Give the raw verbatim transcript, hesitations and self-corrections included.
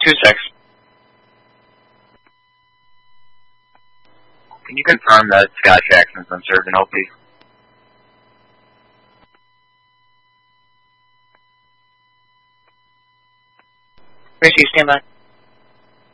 two six. Can you confirm that Scott Jackson's been served in O P? Gracie, stand by.